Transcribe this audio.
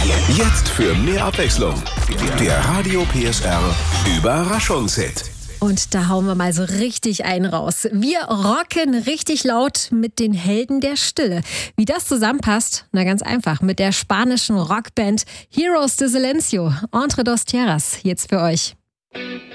Jetzt für mehr Abwechslung. Der Radio PSR Überraschungshit. Und da hauen wir mal so richtig einen raus. Wir rocken richtig laut mit den Helden der Stille. Wie das zusammenpasst? Na ganz einfach, mit der spanischen Rockband Heroes de Silencio. Entre dos Tierras, jetzt für euch.